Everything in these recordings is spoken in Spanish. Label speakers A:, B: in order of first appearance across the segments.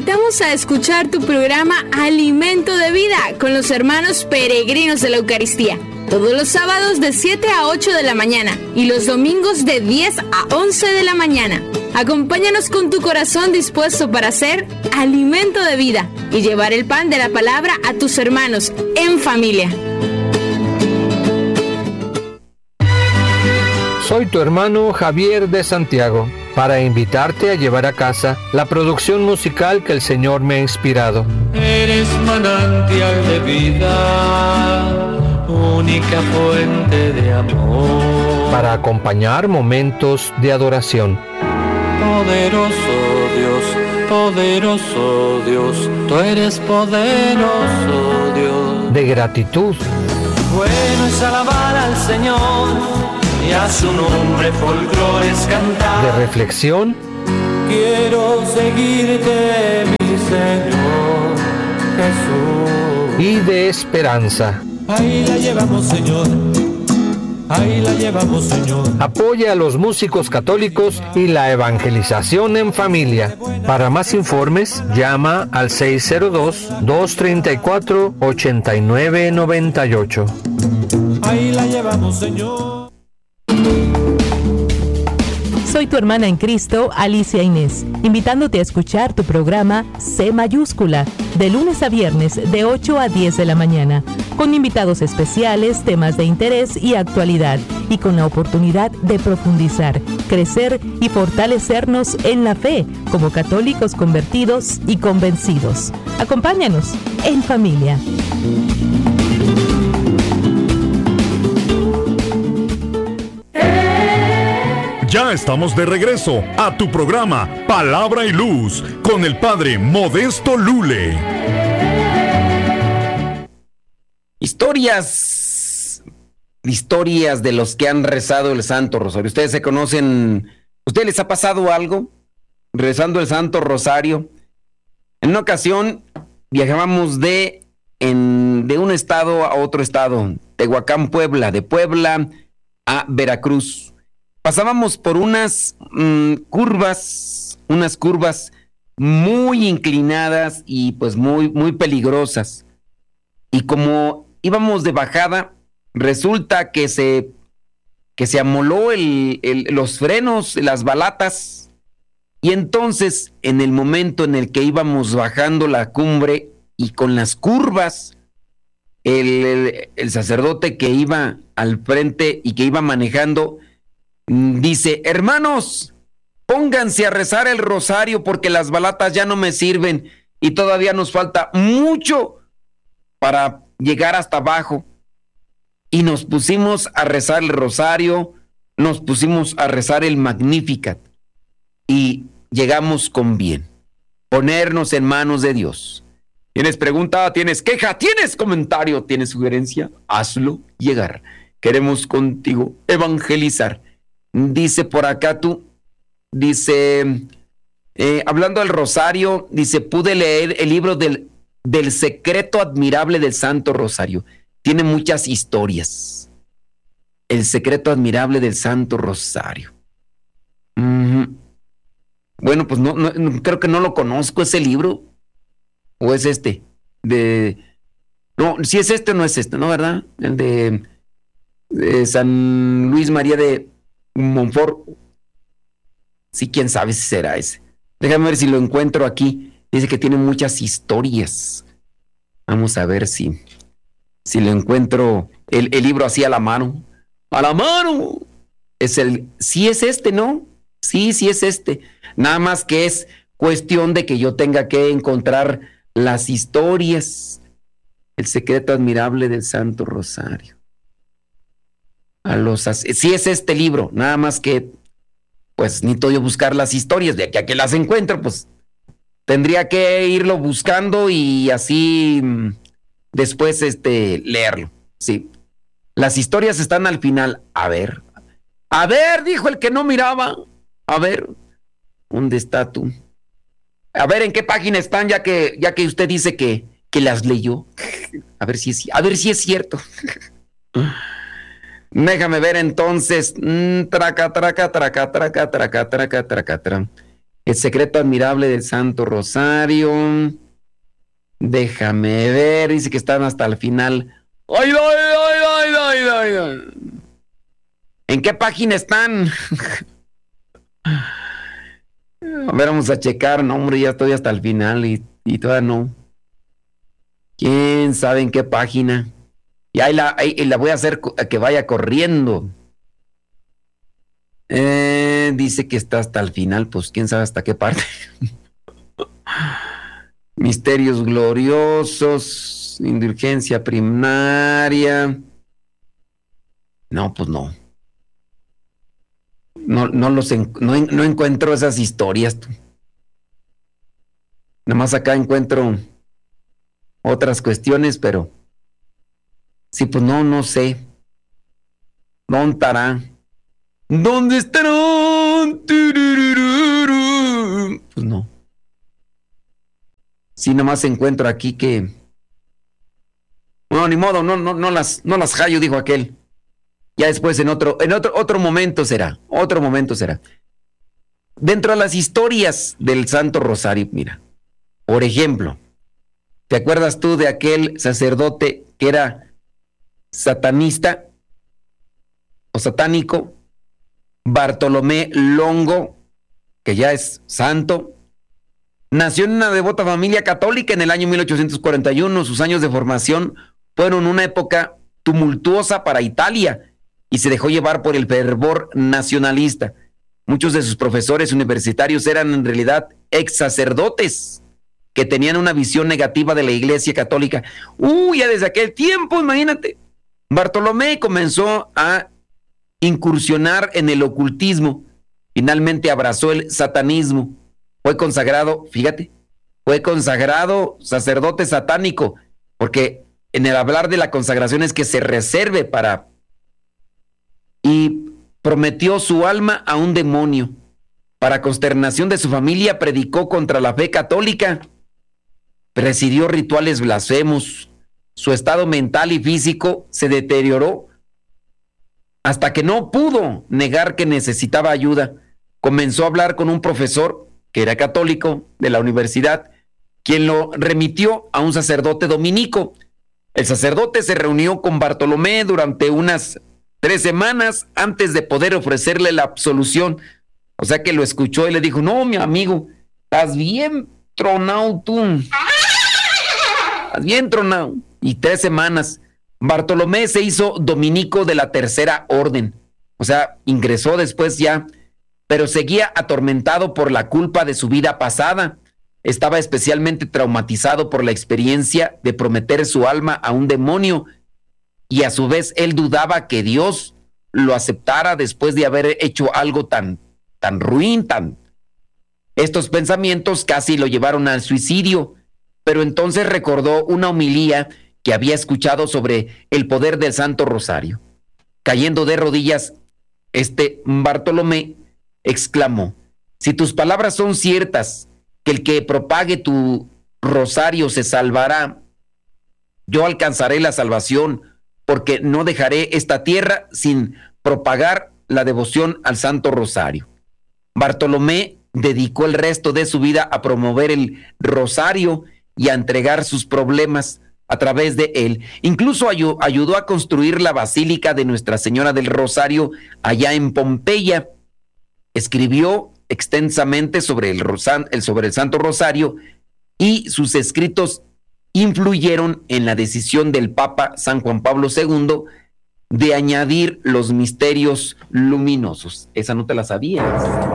A: invitamos a escuchar tu programa Alimento de Vida con los hermanos peregrinos de la Eucaristía. Todos los sábados de 7 a 8 de la mañana y los domingos de 10 a 11 de la mañana. Acompáñanos con tu corazón dispuesto para ser alimento de vida y llevar el pan de la palabra a tus hermanos en familia.
B: Soy tu hermano Javier de Santiago, para invitarte a llevar a casa la producción musical que el Señor me ha inspirado.
C: Eres manantial de vida, única fuente de amor.
B: Para acompañar momentos de adoración.
C: Poderoso Dios, tú eres poderoso Dios.
B: De gratitud.
C: Bueno es alabar al Señor y a su nombre folclores cantar.
B: De reflexión.
C: Quiero seguirte, mi Señor Jesús.
B: Y de esperanza.
C: Ahí la llevamos, Señor. Ahí la llevamos, Señor.
B: Apoya a los músicos católicos y la evangelización en familia. Para más informes, llama al 602-234-8998.
C: Ahí la llevamos, Señor.
D: Soy tu hermana en Cristo, Alicia Inés, invitándote a escuchar tu programa C Mayúscula, de lunes a viernes de 8 a 10 de la mañana, con invitados especiales, temas de interés y actualidad, y con la oportunidad de profundizar, crecer y fortalecernos en la fe como católicos convertidos y convencidos. Acompáñanos en familia.
E: Ya estamos de regreso a tu programa Palabra y Luz con el Padre Modesto Lule.
F: Historias de los que han rezado el Santo Rosario. ¿Ustedes se conocen? ¿Ustedes les ha pasado algo rezando el Santo Rosario? En una ocasión viajábamos de un estado a otro estado, Tehuacán, Puebla, de Puebla a Veracruz. Pasábamos por unas curvas muy inclinadas y pues muy, muy peligrosas. Y como íbamos de bajada, resulta que se amoló los frenos, las balatas. Y entonces, en el momento en el que íbamos bajando la cumbre y con las curvas, el sacerdote que iba al frente y que iba manejando, dice: hermanos, pónganse a rezar el rosario porque las balatas ya no me sirven y todavía nos falta mucho para llegar hasta abajo. Y nos pusimos a rezar el rosario, nos pusimos a rezar el Magnificat y llegamos con bien. Ponernos en manos de Dios. ¿Tienes pregunta? ¿Tienes queja? ¿Tienes comentario? ¿Tienes sugerencia? Hazlo llegar. Queremos contigo evangelizar. Dice por acá hablando del rosario, dice, pude leer el libro del secreto admirable del Santo Rosario. Tiene muchas historias. El secreto admirable del Santo Rosario. Bueno, pues no, creo que no lo conozco ese libro. ¿O es este? No, si es este o no es este, ¿no? ¿Verdad? El de San Luis María de Montfort. Sí, quién sabe si será ese. Déjame ver si lo encuentro aquí. Dice que tiene muchas historias. Vamos a ver si lo encuentro. El libro así a la mano. ¡A la mano! Sí es este, ¿no? Sí es este. Nada más que es cuestión de que yo tenga que encontrar las historias. El secreto admirable del Santo Rosario. Sí es este libro, nada más que pues necesito yo buscar las historias. De aquí a que las encuentro, pues tendría que irlo buscando y así después leerlo. Sí. Las historias están al final. A ver, dijo el que no miraba. A ver, ¿dónde está tú? A ver, ¿en qué página están? Ya que usted dice que las leyó. A ver si es cierto. Déjame ver entonces. El secreto admirable del Santo Rosario. Déjame ver, dice que están hasta el final. ¡Ay, ay, ay, ay, ay, ay! ¿En qué página están? A ver, vamos a checar. No, hombre, ya estoy hasta el final y todavía no. ¿Quién sabe en qué página? Y ahí la voy a hacer que vaya corriendo. Dice que está hasta el final, pues quién sabe hasta qué parte. Misterios gloriosos, indulgencia primaria. No, pues no. No encuentro esas historias. Nada más acá encuentro otras cuestiones, pero sí, pues no sé. ¿Dónde estará? ¿Dónde estarán? Pues no. Sí, nada más encuentro aquí que... Bueno, ni modo, no las hallo, dijo aquel. Ya después en otro momento será. Otro momento será. Dentro de las historias del Santo Rosario, mira. Por ejemplo, ¿te acuerdas tú de aquel sacerdote que era satanista o satánico? Bartolomé Longo, que ya es santo. Nació en una devota familia católica en el año 1841. Sus años de formación fueron una época tumultuosa para Italia y se dejó llevar por el fervor nacionalista. Muchos de sus profesores universitarios eran en realidad ex sacerdotes que tenían una visión negativa de la Iglesia Católica. Ya desde aquel tiempo, imagínate. Bartolomé comenzó a incursionar en el ocultismo. Finalmente abrazó el satanismo. Fue consagrado, fíjate, fue consagrado sacerdote satánico, porque en el hablar de la consagración es que se reserve para... Y prometió su alma a un demonio. Para consternación de su familia, predicó contra la fe católica. Presidió rituales blasfemos. Su estado mental y físico se deterioró hasta que no pudo negar que necesitaba ayuda. Comenzó a hablar con un profesor que era católico de la universidad, quien lo remitió a un sacerdote dominico. El sacerdote se reunió con Bartolomé durante unas 3 semanas antes de poder ofrecerle la absolución. O sea que lo escuchó y le dijo: no, mi amigo, estás bien tronado tú. Estás bien tronado. Y 3 semanas. Bartolomé se hizo dominico de la Tercera Orden. O sea, ingresó después ya, pero seguía atormentado por la culpa de su vida pasada. Estaba especialmente traumatizado por la experiencia de prometer su alma a un demonio, y a su vez él dudaba que Dios lo aceptara después de haber hecho algo tan ruin, Estos pensamientos casi lo llevaron al suicidio, pero entonces recordó una homilía que había escuchado sobre el poder del Santo Rosario. Cayendo de rodillas, Bartolomé exclamó: si tus palabras son ciertas, que el que propague tu rosario se salvará, yo alcanzaré la salvación, porque no dejaré esta tierra sin propagar la devoción al Santo Rosario. Bartolomé dedicó el resto de su vida a promover el rosario y a entregar sus problemas a través de él. Incluso ayudó a construir la Basílica de Nuestra Señora del Rosario allá en Pompeya. Escribió extensamente sobre el Santo Rosario, y sus escritos influyeron en la decisión del Papa San Juan Pablo II de añadir los misterios luminosos. Esa no te la sabías.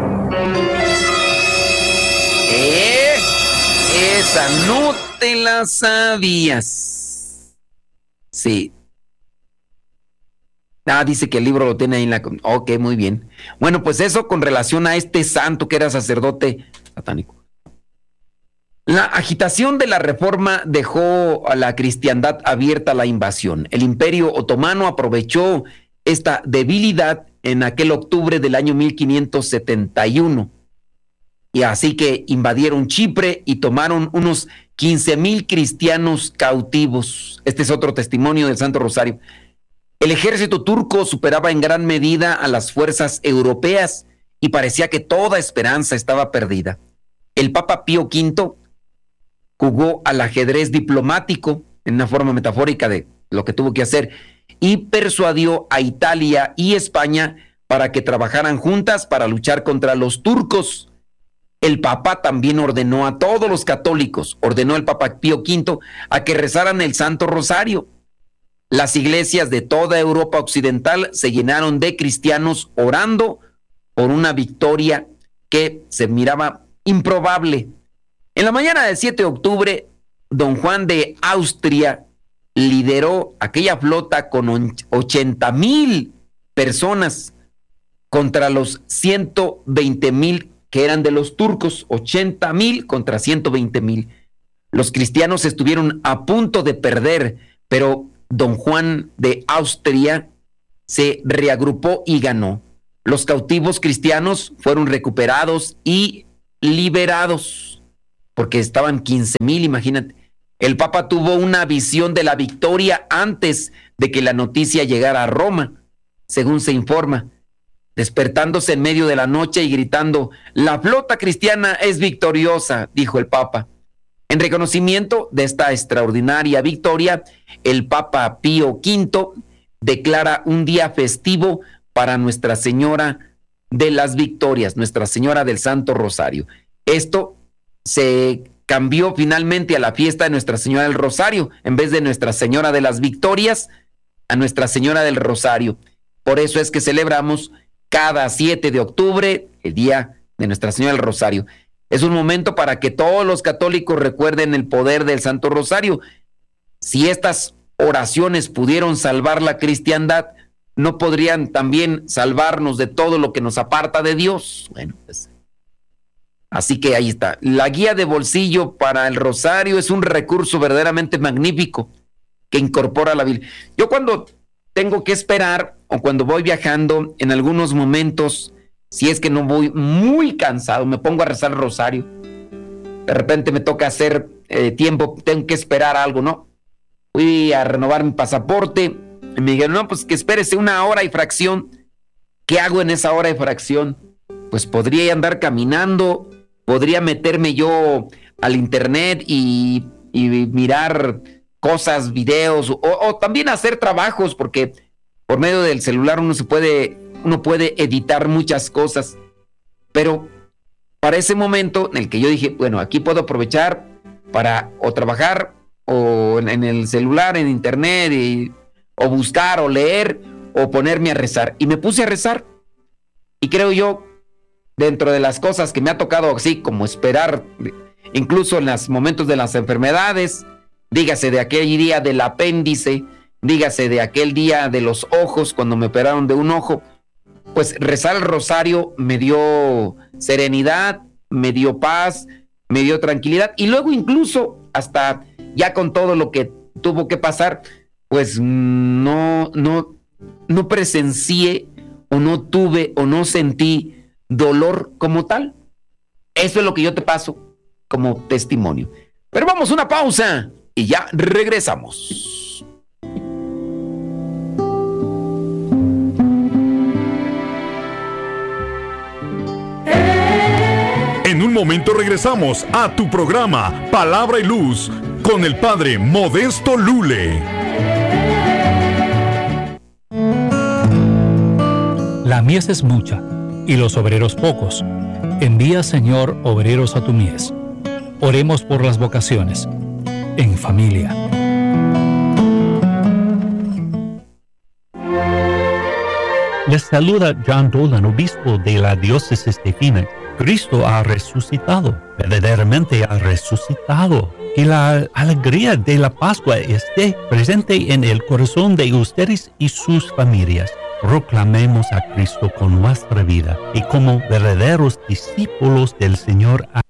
F: Esa no te la sabías. Sí. Dice que el libro lo tiene ahí en la... Ok, muy bien. Bueno, pues eso con relación a este santo que era sacerdote satánico. La agitación de la Reforma dejó a la cristiandad abierta a la invasión. El Imperio Otomano aprovechó esta debilidad en aquel octubre del año 1571. Y así que invadieron Chipre y tomaron unos 15,000 cristianos cautivos. Este es otro testimonio del Santo Rosario. El ejército turco superaba en gran medida a las fuerzas europeas y parecía que toda esperanza estaba perdida. El Papa Pío V jugó al ajedrez diplomático, en una forma metafórica de lo que tuvo que hacer, y persuadió a Italia y España para que trabajaran juntas para luchar contra los turcos. El Papa también ordenó a todos los católicos, ordenó el Papa Pío V a que rezaran el Santo Rosario. Las iglesias de toda Europa occidental se llenaron de cristianos orando por una victoria que se miraba improbable. En la mañana del 7 de octubre, don Juan de Austria lideró aquella flota con 80,000 personas contra los 120,000 que eran de los turcos. 80,000 contra 120,000. Los cristianos estuvieron a punto de perder, pero don Juan de Austria se reagrupó y ganó. Los cautivos cristianos fueron recuperados y liberados, porque estaban 15,000, imagínate. El Papa tuvo una visión de la victoria antes de que la noticia llegara a Roma, según se informa, despertándose en medio de la noche y gritando: «La flota cristiana es victoriosa», dijo el Papa. En reconocimiento de esta extraordinaria victoria, el Papa Pío V declara un día festivo para Nuestra Señora de las Victorias, Nuestra Señora del Santo Rosario. Esto se cambió finalmente a la fiesta de Nuestra Señora del Rosario, en vez de Nuestra Señora de las Victorias, a Nuestra Señora del Rosario. Por eso es que celebramos cada 7 de octubre el día de Nuestra Señora del Rosario. Es un momento para que todos los católicos recuerden el poder del Santo Rosario. Si estas oraciones pudieron salvar la cristiandad, ¿no podrían también salvarnos de todo lo que nos aparta de Dios? Bueno, pues así que ahí está. La guía de bolsillo para el rosario es un recurso verdaderamente magnífico que incorpora la Biblia. Yo cuando tengo que esperar o cuando voy viajando, en algunos momentos, si es que no voy muy cansado, me pongo a rezar el rosario. De repente me toca hacer tiempo, tengo que esperar algo, ¿no? Fui a renovar mi pasaporte y me dijeron: no, pues que espérese 1 hora y fracción. ¿Qué hago en esa hora y fracción? Pues podría andar caminando, podría meterme yo al internet y mirar cosas, videos, o también hacer trabajos, porque por medio del celular uno puede editar muchas cosas. Pero para ese momento en el que yo dije, bueno, aquí puedo aprovechar para o trabajar o en el celular, en internet, o buscar o leer o ponerme a rezar. Y me puse a rezar. Y creo yo, dentro de las cosas que me ha tocado así como esperar, incluso en los momentos de las enfermedades, dígase de aquel día del apéndice, dígase de aquel día de los ojos, cuando me operaron de un ojo, pues rezar el rosario me dio serenidad, me dio paz, me dio tranquilidad, y luego incluso hasta ya con todo lo que tuvo que pasar, pues no presencié o no tuve o no sentí dolor como tal. Eso es lo que yo te paso como testimonio. Pero vamos a una pausa y ya regresamos.
E: En un momento regresamos a tu programa Palabra y Luz con el Padre Modesto Lule.
G: La mies es mucha y los obreros pocos. Envía, Señor, obreros a tu mies. Oremos por las vocaciones en familia.
H: Les saluda John Dolan, obispo de la diócesis de Phoenix. Cristo ha resucitado, verdaderamente ha resucitado. Que la alegría de la Pascua esté presente en el corazón de ustedes y sus familias. Proclamemos a Cristo con nuestra vida y como verdaderos discípulos del Señor